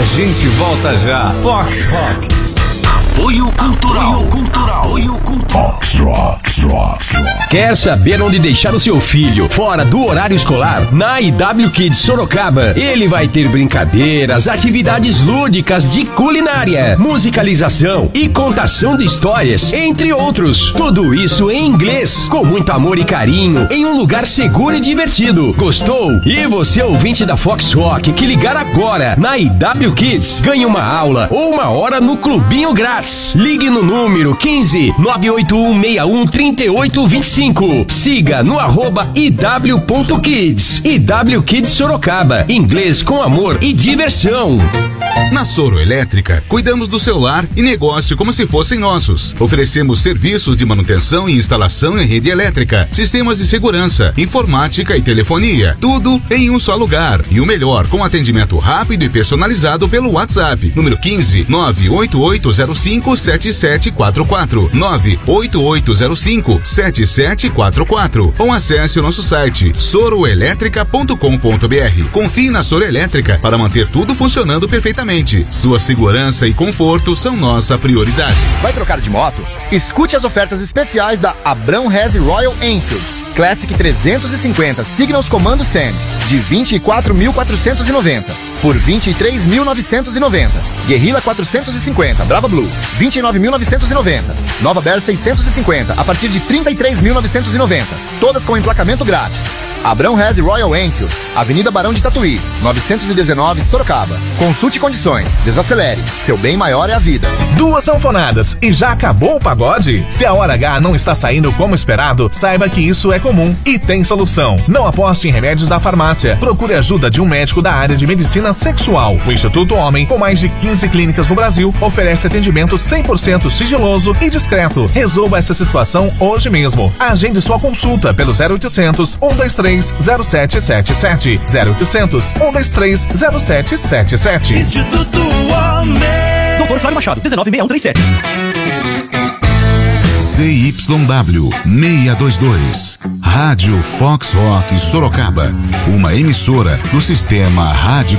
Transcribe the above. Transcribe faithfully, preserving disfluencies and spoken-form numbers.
gente volta já. Fox Rock. Apoio cultural. Apoio cultural. Apoio cultural. Fox Rock, Rock, Rock. Quer saber onde deixar o seu filho fora do horário escolar? Na I W Kids Sorocaba, ele vai ter brincadeiras, atividades lúdicas de culinária, musicalização e contação de histórias, entre outros. Tudo isso em inglês, com muito amor e carinho, em um lugar seguro e divertido. Gostou? E você, ouvinte da Fox Rock, que ligar agora na I W Kids, ganhe uma aula ou uma hora no clubinho grátis. Ligue no número quinze, nove oito um seis um, três oito dois cinco. Siga no arroba iw.kids. I W Kids Sorocaba. Inglês com amor e diversão. Na Soro Elétrica, cuidamos do seu lar e negócio como se fossem nossos. Oferecemos serviços de manutenção e instalação em rede elétrica, sistemas de segurança, informática e telefonia. Tudo em um só lugar. E o melhor, com atendimento rápido e personalizado pelo WhatsApp. Número quinze, nove oito oito zero cinco, sete sete quatro quatro. nove oito oito zero cinco, sete sete quatro quatro. Ou acesse o nosso site soro elétrica ponto com ponto b r. Confie na Soro Elétrica para manter tudo funcionando perfeitamente. Sua segurança e conforto são nossa prioridade. Vai trocar de moto? Escute as ofertas especiais da Abrão Resi Royal Enfield Classic trezentos e cinquenta Signals Comando Sam de vinte e quatro mil quatrocentos e noventa por vinte e três mil novecentos e noventa. Guerrilla quatrocentos e cinquenta Brava Blue vinte e nove mil novecentos e noventa. Nova Bear seiscentos e cinquenta a partir de trinta e três mil novecentos e noventa. Todas com emplacamento grátis. Abrão Resi Royal Enfield, Avenida Barão de Tatuí, novecentos e dezenove, Sorocaba. Consulte condições, desacelere, seu bem maior é a vida. Duas sanfonadas e já acabou o pagode? Se a hora H não está saindo como esperado, saiba que isso é comum e tem solução. Não aposte em remédios da farmácia. Procure ajuda de um médico da área de medicina sexual. O Instituto Homem, com mais de quinze clínicas no Brasil, oferece atendimento cem por cento sigiloso e discreto. Resolva essa situação hoje mesmo. Agende sua consulta pelo zero oitocentos, um dois três, zero sete sete sete. zero oitocentos, um dois três, zero sete sete sete. Instituto Homem. Doutor Flávio Machado, dezenove seis um três sete. C Y W seiscentos e vinte e dois. Rádio Fox Rock Sorocaba. Uma emissora do sistema Rádio